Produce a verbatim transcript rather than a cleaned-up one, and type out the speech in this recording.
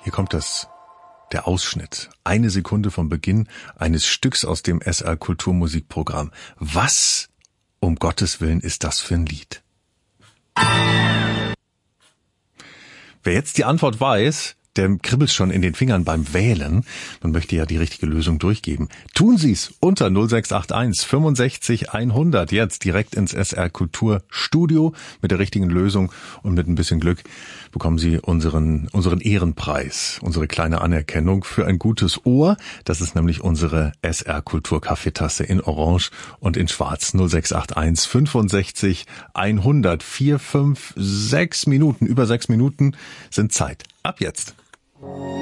Hier kommt das, der Ausschnitt. Eine Sekunde vom Beginn eines Stücks aus dem S R Kulturmusikprogramm. Was, um Gottes Willen, ist das für ein Lied? Wer jetzt die Antwort weiß, der kribbelt schon in den Fingern beim Wählen. Man möchte ja die richtige Lösung durchgeben. Tun Sie's unter null sechs acht eins fünfundsechzig hundert. Jetzt direkt ins S R Kulturstudio mit der richtigen Lösung und mit ein bisschen Glück bekommen Sie unseren unseren Ehrenpreis, unsere kleine Anerkennung für ein gutes Ohr. Das ist nämlich unsere S R Kultur Kaffeetasse in Orange und in Schwarz. null sechs acht eins fünfundsechzig hundert. Vier, fünf, sechs Minuten, über sechs Minuten sind Zeit. Ab jetzt.